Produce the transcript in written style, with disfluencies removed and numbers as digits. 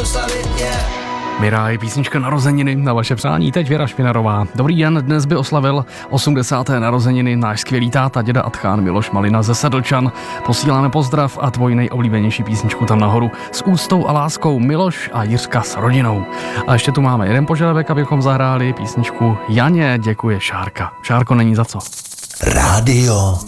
oslavit, yeah. Miraj, písnička Narozeniny na vaše přání, teď Věra Špinarová. Dobrý den, dnes by oslavil 80. narozeniny náš skvělý táta, děda a tchán Miloš Malina ze Sedlčan. Posíláme pozdrav a tvoji nejoblíbenější písničku tam nahoru s úctou a láskou Miloš a Jiřka s rodinou. A ještě tu máme jeden požadavek, abychom zahráli písničku Janě děkuje Šárka. Šárko, není za co. Rádio